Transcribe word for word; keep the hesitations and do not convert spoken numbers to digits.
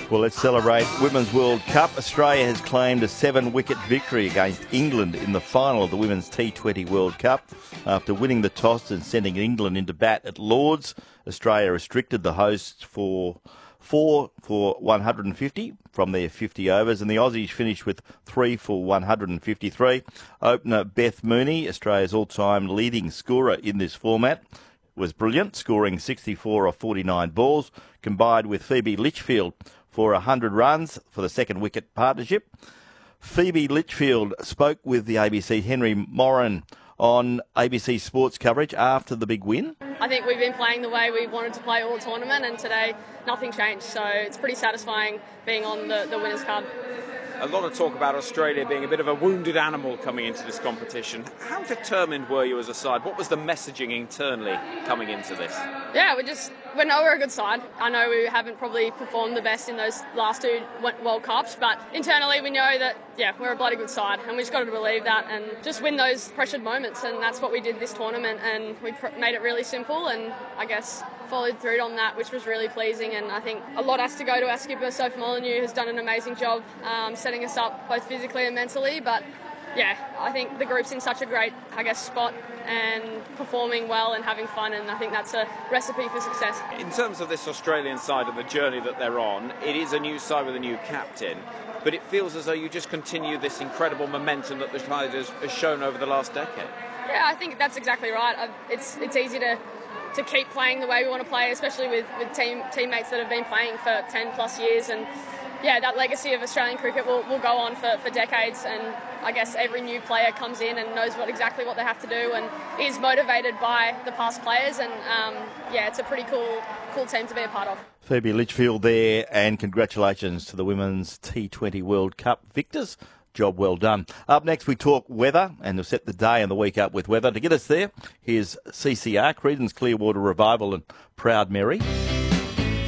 Well, let's celebrate Women's World Cup. Australia has claimed a seven-wicket victory against England in the final of the Women's T twenty World Cup. After winning the toss and sending England into bat at Lords, Australia restricted the hosts for four for one hundred fifty from their fifty overs, and the Aussies finished with three for one hundred fifty-three. Opener Beth Mooney, Australia's all-time leading scorer in this format, was brilliant, scoring sixty-four off forty-nine balls, combined with Phoebe Litchfield for one hundred runs for the second wicket partnership. Phoebe Litchfield spoke with the A B C Henry Moran on A B C Sports coverage after the big win. I think we've been playing the way we wanted to play all tournament, and today nothing changed, so it's pretty satisfying being on the, the winners' card. A lot of talk about Australia being a bit of a wounded animal coming into this competition. How determined were you as a side? What was the messaging internally coming into this? Yeah, we just we know we're a good side. I know we haven't probably performed the best in those last two World Cups, but internally we know that, yeah, we're a bloody good side, and we just got to believe that and just win those pressured moments, and that's what we did this tournament, and we pr- made it really simple, and I guess followed through on that, which was really pleasing. And I think a lot has to go to our skipper, Sophie Molyneux, who's done an amazing job um, setting us up both physically and mentally. But yeah, I think the group's in such a great, I guess, spot and performing well and having fun, and I think that's a recipe for success. In terms of this Australian side and the journey that they're on, it is a new side with a new captain, but it feels as though you just continue this incredible momentum that the side has, has shown over the last decade. Yeah, I think that's exactly right. I've, it's it's easy to to keep playing the way we want to play, especially with, with team teammates that have been playing for ten plus years, and yeah, that legacy of Australian cricket will, will go on for, for decades, and I guess every new player comes in and knows what exactly what they have to do and is motivated by the past players, and um, yeah, it's a pretty cool cool team to be a part of. Phoebe Litchfield there, and congratulations to the Women's T twenty World Cup victors. Job well done. Up next, we talk weather, and we'll set the day and the week up with weather. To get us there, here's C C R, Creedence Clearwater Revival and Proud Mary.